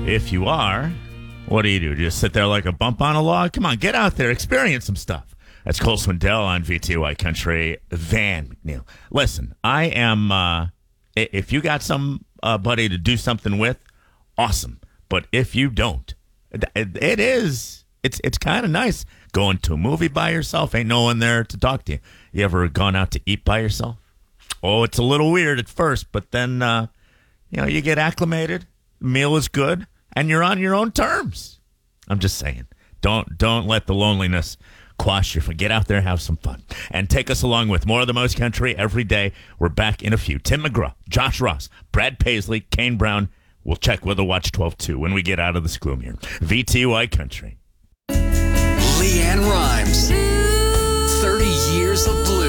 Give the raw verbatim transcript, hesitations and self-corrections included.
If you are, what do you do? Just sit there like a bump on a log? Come on, get out there, experience some stuff. That's Cole Swindell on V T Y Country. Van McNeil. Listen, I am, uh, if you got somebody to do something with, awesome. But if you don't, it, it is, it's it's kind of nice going to a movie by yourself. Ain't no one there to talk to you. You ever gone out to eat by yourself? Oh, it's a little weird at first, but then, uh, you know, you get acclimated. The meal is good, and you're on your own terms. I'm just saying. Don't don't let the loneliness quash you. Get out there and have some fun. And take us along with more of the Most Country every day. We're back in a few. Tim McGraw, Josh Ross, Brad Paisley, Kane Brown. We'll check with the Watch twelve two when we get out of the gloom here. V T Y Country. LeAnn Rimes. thirty years of blues.